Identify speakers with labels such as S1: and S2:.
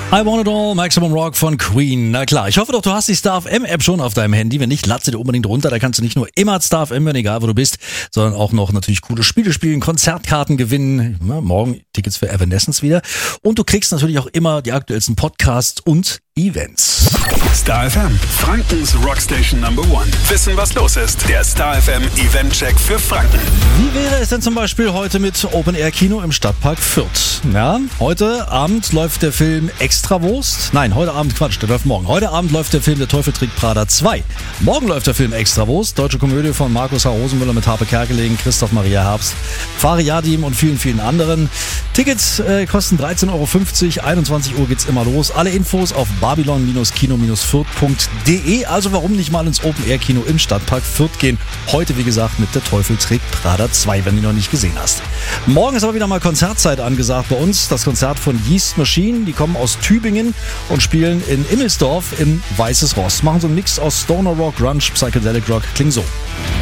S1: I Want It All, Maximum Rock von Queen. Na klar, ich hoffe doch, du hast die Star FM App schon auf deinem Handy. Wenn nicht, lad sie dir unbedingt runter. Da kannst du nicht nur immer Star FM hören, egal wo du bist, sondern auch noch natürlich coole Spiele spielen, Konzertkarten gewinnen. Ja, morgen Tickets für Evanescence wieder. Und du kriegst natürlich auch immer die aktuellsten Podcasts und Events.
S2: Star FM, Frankens Rockstation Number 1. Wissen, was los ist. Der Star FM Event-Check für Franken.
S1: Wie wäre es denn zum Beispiel heute mit Open-Air-Kino im Stadtpark Fürth? Ja, heute Abend läuft der Film Extrawurst. Nein, heute Abend, Quatsch, der läuft morgen. Heute Abend läuft der Film Der Teufel trägt Prada 2. Morgen läuft der Film Extrawurst, deutsche Komödie von Markus H. Rosenmüller mit Harpe Kerkeling, Christoph Maria Herbst, Fari Yadim und vielen, vielen anderen. Tickets kosten 13,50 Euro, 21 Uhr geht's immer los. Alle Infos auf babylon-kino-fürth.de. Also warum nicht mal ins Open-Air-Kino im Stadtpark Fürth gehen? Heute, wie gesagt, mit Der Teufel trägt Prada 2, wenn du ihn noch nicht gesehen hast. Morgen ist aber wieder mal Konzertzeit angesagt bei uns. Das Konzert von Yeast Machine. Die kommen aus Tübingen und spielen in Immelsdorf im Weißes Ross. Machen so einen Mix aus Stoner Rock, Grunge, Psychedelic Rock. Klingt so.